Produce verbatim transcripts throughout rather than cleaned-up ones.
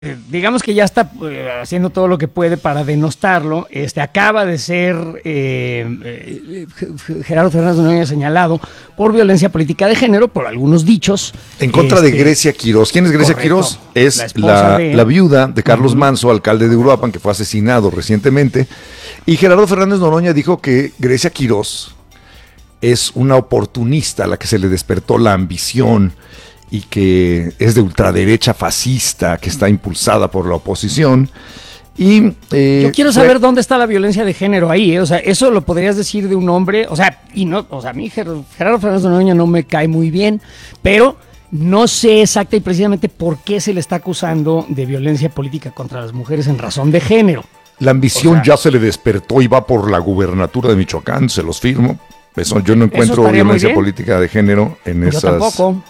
eh, digamos que ya está eh, haciendo todo lo que puede para denostarlo. Este acaba de ser eh, eh, Gerardo Fernández de Noroña señalado por violencia política de género, por algunos dichos. En contra este, de Grecia Quirós. ¿Quién es Grecia correcto, Quirós? Es la, la, de, la viuda de Carlos uh-huh. Manso, alcalde de Uruapan, que fue asesinado recientemente. Y Gerardo Fernández Noroña dijo que Grecia Quirós es una oportunista a la que se le despertó la ambición y que es de ultraderecha fascista, que está impulsada por la oposición. Y eh, yo quiero saber fue... dónde está la violencia de género ahí, ¿eh? O sea, eso lo podrías decir de un hombre, o sea, y no, o sea, a mí Gerardo Fernández Noroña no me cae muy bien, pero no sé exacta y precisamente por qué se le está acusando de violencia política contra las mujeres en razón de género. La ambición o sea, ya se le despertó y va por la gubernatura de Michoacán, se los firmo. Eso, yo no encuentro violencia política de género en yo esas... Yo tampoco.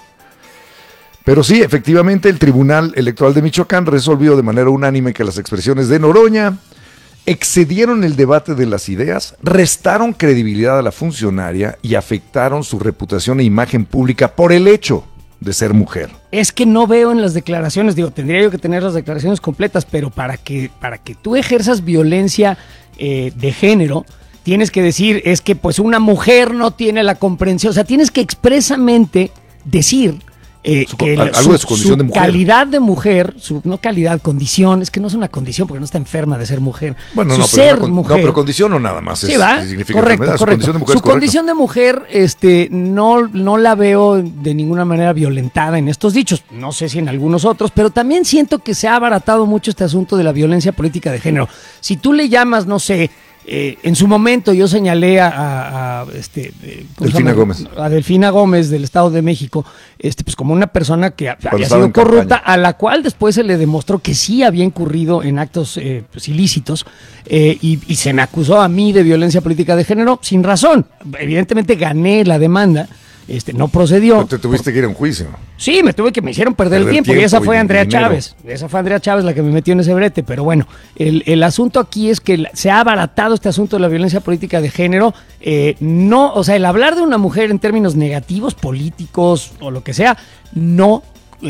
Pero sí, efectivamente, el Tribunal Electoral de Michoacán resolvió de manera unánime que las expresiones de Noroña excedieron el debate de las ideas, restaron credibilidad a la funcionaria y afectaron su reputación e imagen pública por el hecho de ser mujer. Es que no veo en las declaraciones, digo, tendría yo que tener las declaraciones completas, pero para que, para que tú ejerzas violencia eh, de género, tienes que decir, es que pues una mujer no tiene la comprensión, o sea, tienes que expresamente decir eh, su, que algo su, de su condición su de mujer. calidad de mujer, su no calidad, condición, es que no es una condición porque no está enferma de ser mujer. Bueno, su no, ser pero mujer. No, pero condición o nada más. Sí, es, va, significa correcto, correcto. Su condición de mujer, su condición de mujer este, no, no la veo de ninguna manera violentada en estos dichos, no sé si en algunos otros, pero también siento que se ha abaratado mucho este asunto de la violencia política de género. Si tú le llamas, no sé, Eh, en su momento yo señalé a, a, a, este, Delfina Gómez. a Delfina Gómez del Estado de México, este, pues como una persona que había sido corrupta, campaña. A la cual después se le demostró que sí había incurrido en actos eh, pues, ilícitos eh, y, y se me acusó a mí de violencia política de género sin razón. Evidentemente gané la demanda. Este, no procedió. Pero te tuviste que ir a un juicio. Sí, me tuve que me hicieron perder, perder el tiempo, tiempo y esa fue Andrea dinero. Chávez. Esa fue Andrea Chávez la que me metió en ese brete. Pero bueno, el, el asunto aquí es que se ha abaratado este asunto de la violencia política de género. Eh, no, o sea, el hablar de una mujer en términos negativos, políticos o lo que sea, no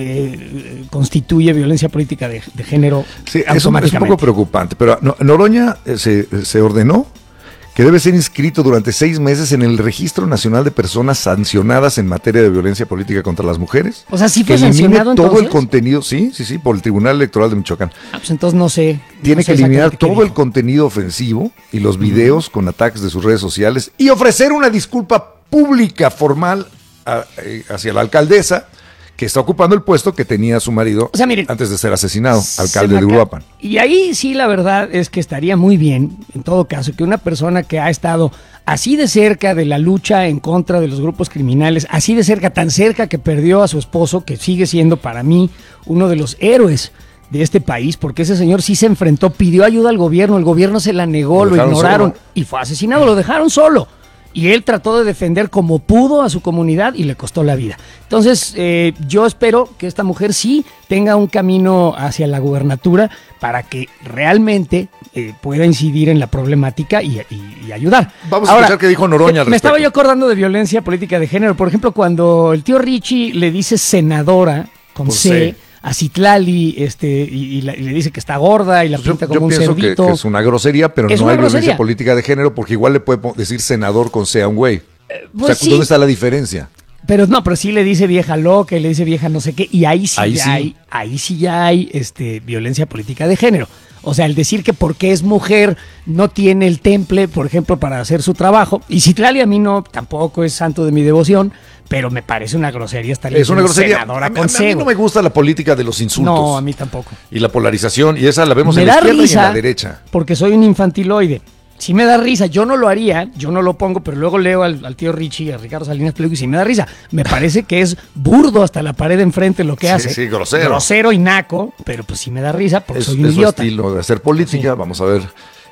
eh, constituye violencia política de, de género. Sí, eso es un poco preocupante. Pero Noroña eh, se, se ordenó que debe ser inscrito durante seis meses en el Registro Nacional de Personas Sancionadas en materia de violencia política contra las mujeres. O sea, sí fue que sancionado todo entonces? El contenido, sí, sí, sí, por el Tribunal Electoral de Michoacán. Ah, pues entonces no sé. Tiene no sé que eliminar todo el contenido ofensivo y los videos uh-huh. con ataques de sus redes sociales y ofrecer una disculpa pública formal a, eh, hacia la alcaldesa, que está ocupando el puesto que tenía su marido, o sea, miren, antes de ser asesinado, alcalde de Uruapan. Y ahí sí la verdad es que estaría muy bien, en todo caso, que una persona que ha estado así de cerca de la lucha en contra de los grupos criminales, así de cerca, tan cerca que perdió a su esposo, que sigue siendo para mí uno de los héroes de este país, porque ese señor sí se enfrentó, pidió ayuda al gobierno, el gobierno se la negó, lo, lo ignoraron solo. Y fue asesinado, lo dejaron solo. Y él trató de defender como pudo a su comunidad y le costó la vida. Entonces, eh, yo espero que esta mujer sí tenga un camino hacia la gubernatura para que realmente eh, pueda incidir en la problemática y, y, y ayudar. Vamos a Ahora, escuchar qué dijo Noroña al Me estaba yo acordando de violencia política de género. Por ejemplo, cuando el tío Richie le dice senadora con C, C a Citlali, este, y, y, la, y le dice que está gorda y la pinta como yo un pienso cerdito. Que, que es una grosería, pero es no hay grosería. Violencia política de género, porque igual le puede decir senador con C a un güey. Eh, pues o sea, sí. ¿dónde está la diferencia? Pero no, pero sí le dice vieja loca y le dice vieja no sé qué, y ahí sí ahí ya sí. hay, ahí sí ya hay este, violencia política de género. O sea, el decir que porque es mujer no tiene el temple, por ejemplo, para hacer su trabajo. Y Citlali a mí no, tampoco es santo de mi devoción, pero me parece una grosería estar es una grosería. senadora A, con a, a mí no me gusta la política de los insultos. No, a mí tampoco. Y la polarización, y esa la vemos me en la izquierda risa y en la derecha. Porque soy un infantiloide. Sí me da risa, yo no lo haría, yo no lo pongo, pero luego leo al, al tío Richie, a Ricardo Salinas Pliego y sí me da risa. Me parece que es burdo hasta la pared de enfrente lo que sí, hace. Sí, grosero. Grosero y naco, pero pues sí me da risa porque es, soy un es idiota. Es su estilo de hacer política, sí. Vamos a ver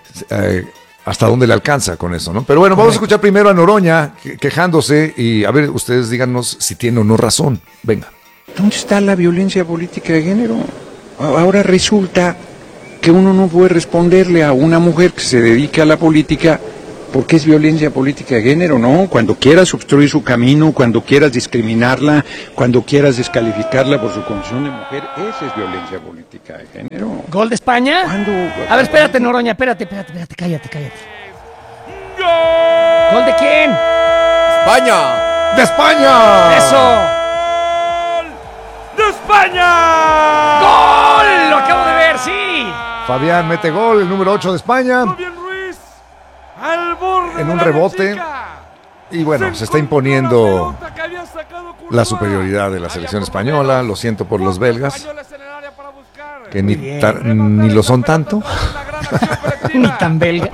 eh, hasta dónde le alcanza con eso, ¿no? Pero bueno, Correcto. Vamos a escuchar primero a Noroña quejándose y a ver, ustedes díganos si tiene o no razón. Venga. ¿Dónde está la violencia política de género? Ahora resulta que uno no puede responderle a una mujer que se dedica a la política porque es violencia política de género, ¿no? Cuando quieras obstruir su camino, cuando quieras discriminarla, cuando quieras descalificarla por su condición de mujer, esa es violencia política de género. ¿Gol de España? ¿Cuándo? A ver, espérate, Noroña, espérate, espérate, espérate, cállate, cállate. ¡Gol! ¿Gol de quién? ¡España! ¡De España! ¡Eso! ¡De España! ¡Gol! Lo acabo de ver, sí. Fabián mete gol, el número ocho de España. Fabián Ruiz, al borde en un de la rebote. chica. Y bueno, se está imponiendo la superioridad de la selección española. Lo siento por los belgas, que ni, tar, ni lo son tanto. Ni tan belgas.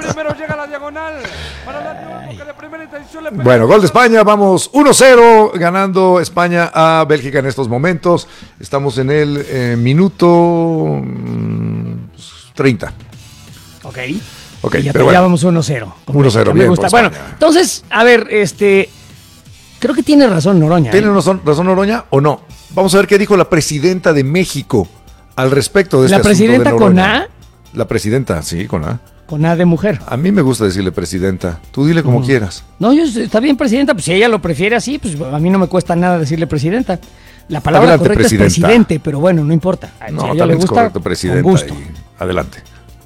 Bueno, gol de España, vamos uno cero, ganando España a Bélgica en estos momentos. Estamos en el eh, minuto mmm, treinta. Ok. Ok, y ya, pero ya bueno. vamos uno cero. uno cero, me bien gusta. por Bueno, España. entonces, a ver, este... Creo que tiene razón Noroña. ¿Tiene ¿eh? razón, razón Noroña o no? Vamos a ver qué dijo la presidenta de México al respecto de este ¿La presidenta asunto de con Noroña. A? La presidenta, sí, con A. Con A de mujer. A mí me gusta decirle presidenta. Tú dile como Mm. quieras. No, yo, está bien presidenta, pues si ella lo prefiere así, pues a mí no me cuesta nada decirle presidenta. La palabra Adelante, correcta presidenta. es presidente, pero bueno, no importa. No, si a ella también le es gusta, correcto, con presidenta. gusto. Y adelante.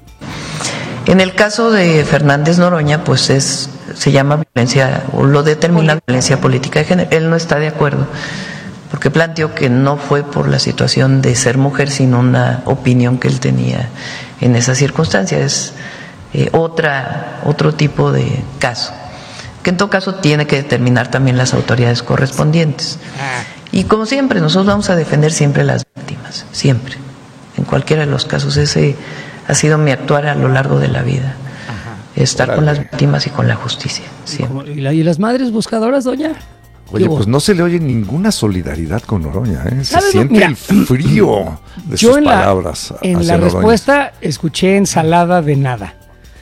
En el caso de Fernández Noroña, pues es se llama violencia, o lo determina violencia política de género. Él no está de acuerdo, porque planteó que no fue por la situación de ser mujer, sino una opinión que él tenía en esa circunstancia. Es eh, otra, otro tipo de caso, que en todo caso tiene que determinar también las autoridades correspondientes. Ah. Y como siempre, nosotros vamos a defender siempre a las víctimas, siempre, en cualquiera de los casos. Ese ha sido mi actuar a lo largo de la vida. Ajá. Estar Órale. con las víctimas y con la justicia, ¿Y, siempre. como- y la- y las madres buscadoras, doña? Oye, ¿Qué hubo? pues no se le oye ninguna solidaridad con Noroña, ¿eh? Se ¿Sabes? siente Mira, el frío de Yo sus en la, palabras. en hacia la Noroña. respuesta escuché ensalada de nada.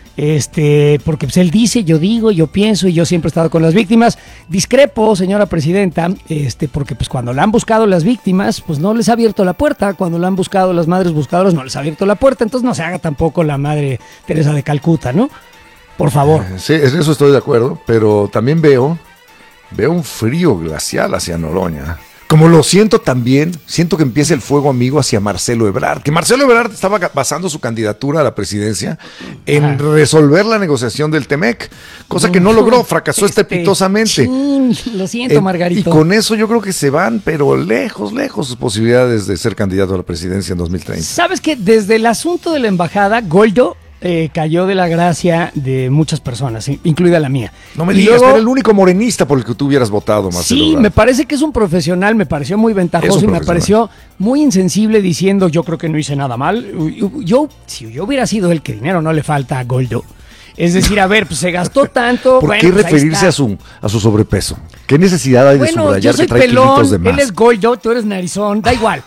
Este, porque pues él dice, yo digo, yo pienso y yo siempre he estado con las víctimas. Discrepo, señora presidenta, este, porque pues cuando la han buscado las víctimas, pues no les ha abierto la puerta. Cuando la han buscado las madres buscadoras, no les ha abierto la puerta. Entonces no se haga tampoco la madre Teresa de Calcuta, ¿no? Por favor. Sí, en eso estoy de acuerdo, pero también veo, veo un frío glacial hacia Noroña. Como lo siento también, siento que empieza el fuego amigo hacia Marcelo Ebrard, que Marcelo Ebrard estaba basando su candidatura a la presidencia en Ajá. resolver la negociación del Temec, cosa que no logró, fracasó Este, estrepitosamente. chin, lo siento, En- Margarito. Y con eso yo creo que se van, pero lejos, lejos sus posibilidades de ser candidato a la presidencia en dos mil treinta. ¿Sabes que desde el asunto de la embajada, Goldo eh, cayó de la gracia de muchas personas, in- incluida la mía? No me Y digas, luego- era el único morenista por el que tú hubieras votado, Marcelo Sí, Ebrard. me parece que es un profesional, me pareció muy Es ventajoso un y me profesional. pareció muy insensible diciendo yo creo que no hice nada mal. Yo, si yo hubiera sido el que dinero no le falta a Goldo. Es decir, a ver, pues se gastó tanto. ¿Por bueno, qué pues ahí referirse está. a su, a su sobrepeso? ¿Qué necesidad hay de Bueno, subrayar yo soy que trae kilitos pelón, de más? él es Goldo, tú eres narizón, da igual.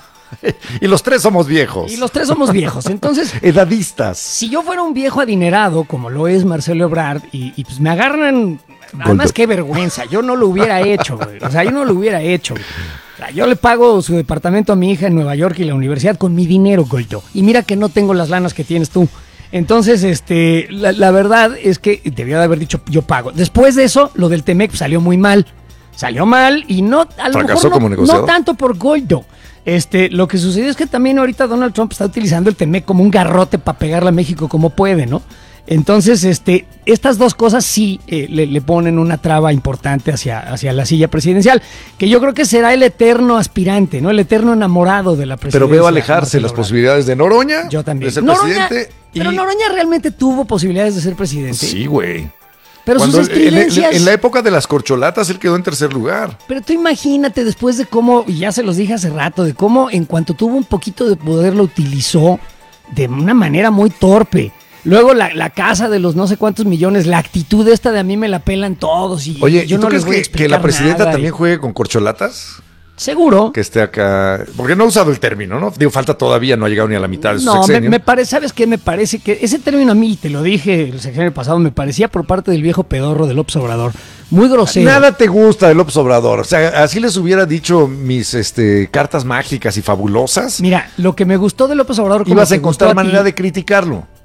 Y los tres somos viejos. Y los tres somos viejos. Entonces, Edadistas. si yo fuera un viejo adinerado, como lo es Marcelo Ebrard, y, y pues me agarran, además Goldo. qué vergüenza, yo no lo hubiera hecho, güey. O sea, yo no lo hubiera hecho, güey. O sea, yo le pago su departamento a mi hija en Nueva York y la universidad con mi dinero, Goldo. Y mira que no tengo las lanas que tienes tú. Entonces, este, la, la verdad es que debió de haber dicho yo pago. Después de eso, lo del Temec salió muy mal. Salió mal y no, a lo Fracasó mejor no, como negociador. no tanto por Goldo. Este, lo que sucedió es que también ahorita Donald Trump está utilizando el Temec como un garrote para pegarle a México como puede, ¿no? Entonces, este, estas dos cosas sí eh, le, le ponen una traba importante hacia, hacia la silla presidencial, que yo creo que será el eterno aspirante, ¿no? El eterno enamorado de la presidencia. Pero veo alejarse Marcelo las Ebrard. posibilidades de Noroña. Yo también. De ser Noroña- presidente. y- Pero Noroña realmente tuvo posibilidades de ser presidente. Sí, güey. Pero Cuando sus en, en- estridencias... en la época de las corcholatas, él quedó en tercer lugar. Pero tú imagínate después de cómo, y ya se los dije hace rato, de cómo en cuanto tuvo un poquito de poder lo utilizó de una manera muy torpe. Luego la, la casa de los no sé cuántos millones, la actitud esta de a mí me la pelan todos y Oye, yo ¿y tú no les crees voy a que, que explicar la presidenta nada también y- juegue con corcholatas? Seguro. Que esté acá. Porque no ha usado el término, ¿no? Digo, falta todavía, no ha llegado ni a la mitad de su No, me, sexenio. me parece, ¿sabes qué? Me parece que ese término a mí, te lo dije el sexenio pasado, me parecía por parte del viejo pedorro del López Obrador, muy grosero. Nada te gusta de López Obrador. O sea, así les hubiera dicho mis este, cartas mágicas y fabulosas. Mira, lo que me gustó de López Obrador como Ibas a te gustó encontrar a ti- manera de criticarlo.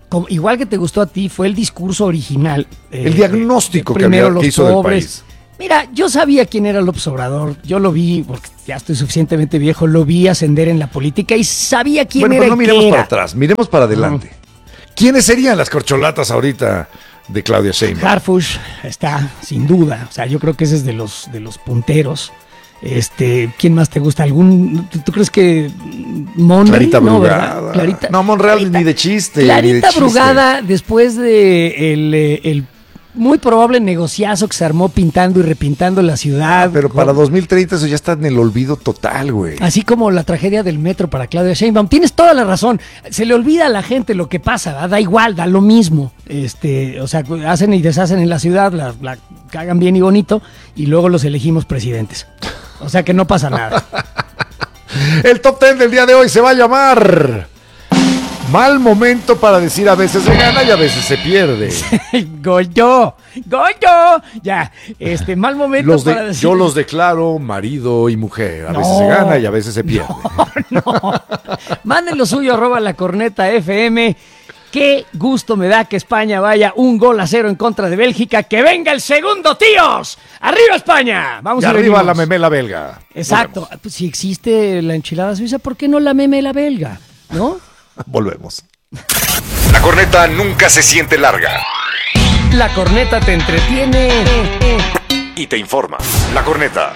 como, igual que te gustó a ti, fue el discurso original. El eh, diagnóstico eh, que, había, los que hizo pobres. del país. Mira, yo sabía quién era López Obrador, yo lo vi, porque ya estoy suficientemente viejo, lo vi ascender en la política y sabía quién bueno, era. Bueno, pero no miremos era. para atrás, miremos para adelante. Uh-huh. ¿Quiénes serían las corcholatas ahorita de Claudia Sheinbaum? Harfuch está, sin duda, o sea, yo creo que ese es de los, de los punteros. Este, ¿quién más te gusta? ¿Algún? ¿Tú, tú crees que Monreal? Clarita no, Brugada. Clarita, no, Monreal Clarita, ni de chiste. Clarita ni de chiste. Brugada, después de el, el muy probable negociazo que se armó pintando y repintando la ciudad. Pero con, para dos mil treinta eso ya está en el olvido total, güey. Así como la tragedia del metro para Claudia Sheinbaum. Tienes toda la razón. Se le olvida a la gente lo que pasa, ¿verdad? Da igual, da lo mismo. Este, o sea, hacen y deshacen en la ciudad, la, la cagan bien y bonito, y luego los elegimos presidentes. O sea que no pasa nada. El top ten del día de hoy se va a llamar Mal momento para decir a veces se gana y a veces se pierde. Goyo, Goyo. Ya, este, mal momento los de, para decir. Yo los declaro marido y mujer. A no, veces se gana y a veces se pierde. No, no. Manden lo suyo, arroba la corneta F M. Qué gusto me da que España vaya un gol a cero en contra de Bélgica. ¡Que venga el segundo, tíos! ¡Arriba España! Vamos y a arriba la memela belga. Exacto. Pues si existe la enchilada suiza, ¿por qué no la memela belga? ¿No? Volvemos. La corneta nunca se siente larga. La corneta te entretiene y te informa. La corneta.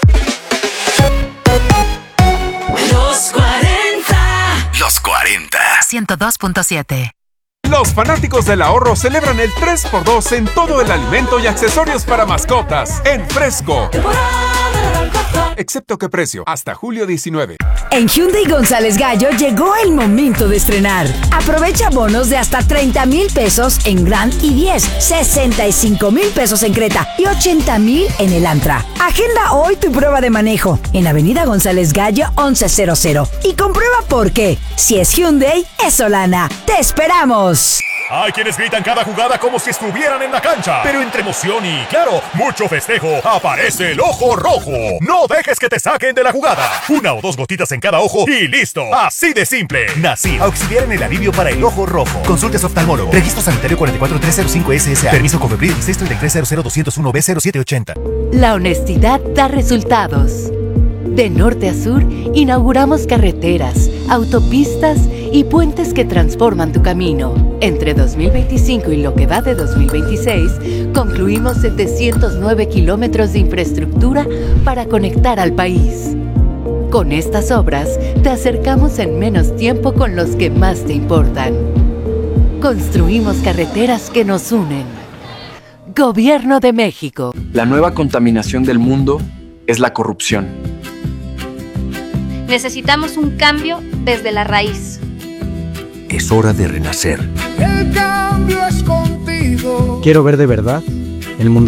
Los cuarenta. Los cuarenta. ciento dos punto siete. Los fanáticos del ahorro celebran el tres por dos en todo el alimento y accesorios para mascotas en Fresco. Excepto que precio, hasta julio diecinueve. En Hyundai González Gallo llegó el momento de estrenar. Aprovecha bonos de hasta treinta mil pesos en Grand y diez, sesenta y cinco mil pesos en Creta y ochenta mil en el Antra. Agenda hoy tu prueba de manejo en Avenida González Gallo once cero y comprueba por qué. Si es Hyundai, es Solana. ¡Te esperamos! Hay quienes gritan cada jugada como si estuvieran en la cancha. Pero entre emoción y, claro, mucho festejo, aparece el ojo rojo. No dejes que te saquen de la jugada. Una o dos gotitas en cada ojo y listo. Así de simple. Nasir, auxiliar en el alivio para el ojo rojo. Consulte a su oftalmólogo. Registro sanitario cuatro cuatro tres cero cinco S S A. Permiso Cofepris seis tres tres cero cero dos cero uno B cero siete ochenta. La honestidad da resultados. De norte a sur, inauguramos carreteras, autopistas y puentes que transforman tu camino. Entre dos mil veinticinco y lo que va de dos mil veintiséis, concluimos setecientos nueve kilómetros de infraestructura para conectar al país. Con estas obras, te acercamos en menos tiempo con los que más te importan. Construimos carreteras que nos unen. Gobierno de México. La nueva contaminación del mundo es la corrupción. Necesitamos un cambio desde la raíz. Es hora de renacer. El cambio es contigo. Quiero ver de verdad el mundo